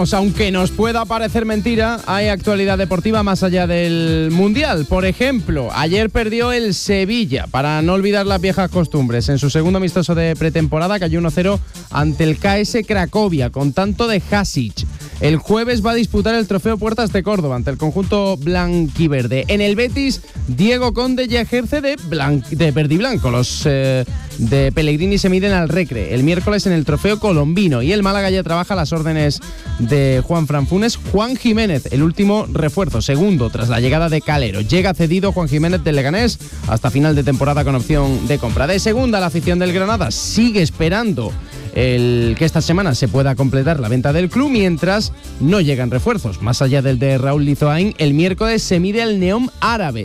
Aunque nos pueda parecer mentira, hay actualidad deportiva más allá del Mundial. Por ejemplo, ayer perdió el Sevilla, para no olvidar las viejas costumbres. En su segundo amistoso de pretemporada cayó 1-0 ante el KS Cracovia, con tanto de Hasic. El jueves va a disputar el trofeo Puertas de Córdoba ante el conjunto blanquiverde. En el Betis, Diego Conde ya ejerce de verde y blanco. Los de Pellegrini se miden al Recre. El miércoles en el trofeo colombino. Y el Málaga ya trabaja a las órdenes de Juan Fran Funes. Juan Jiménez, el último refuerzo, segundo tras la llegada de Calero. Llega cedido Juan Jiménez del Leganés hasta final de temporada con opción de compra. De segunda, la afición del Granada sigue esperando que esta semana se pueda completar la venta del club, mientras no llegan refuerzos. Más allá del de Raúl Lizoain, el miércoles se mide el Neom Árabe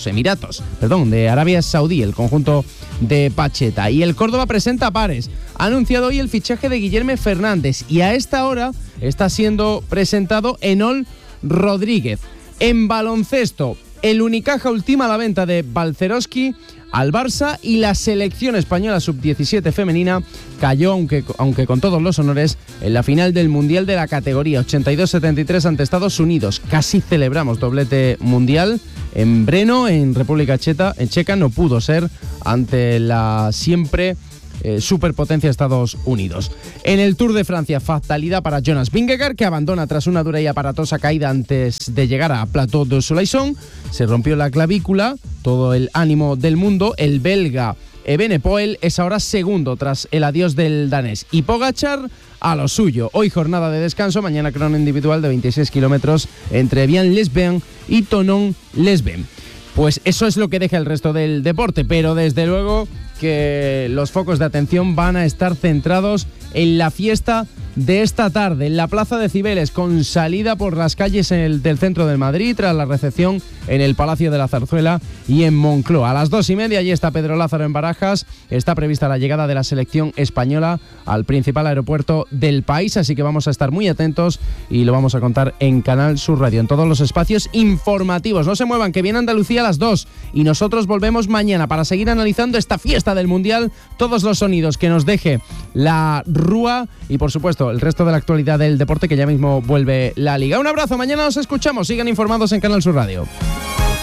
de Arabia Saudí, el conjunto de Pacheta. Y el Córdoba presenta pares. Ha anunciado hoy el fichaje de Guillermo Fernández y a esta hora está siendo presentado Enol Rodríguez. En baloncesto, el Unicaja ultima la venta de Balcerowski al Barça y la selección española sub-17 femenina cayó, aunque con todos los honores, en la final del Mundial de la categoría 82-73 ante Estados Unidos. Casi celebramos doblete mundial. En Brno, en República Checa, no pudo ser ante la siempre superpotencia Estados Unidos. En el Tour de Francia, fatalidad para Jonas Vingegaard, que abandona tras una dura y aparatosa caída antes de llegar a Plateau de Soleilson. Se rompió la clavícula, todo el ánimo del mundo. El belga Evenepoel es ahora segundo tras el adiós del danés. Y Pogačar a lo suyo. Hoy jornada de descanso, mañana crono individual de 26 kilómetros entre Evian-les-Bains y Thonon-les-Bains. Pues eso es lo que deja el resto del deporte, pero desde luego que los focos de atención van a estar centrados en la fiesta de esta tarde, en la Plaza de Cibeles, con salida por las calles del centro de Madrid, tras la recepción en el Palacio de la Zarzuela y en Moncloa. A las 2:30, allí está Pedro Lázaro en Barajas. Está prevista la llegada de la selección española al principal aeropuerto del país, así que vamos a estar muy atentos y lo vamos a contar en Canal Sur Radio, en todos los espacios informativos. No se muevan, que viene Andalucía a las 2 y nosotros volvemos mañana para seguir analizando esta fiesta del Mundial, todos los sonidos que nos deje la Rúa y, por supuesto, el resto de la actualidad del deporte, que ya mismo vuelve la Liga. Un abrazo, mañana nos escuchamos. Sigan informados en Canal Sur Radio.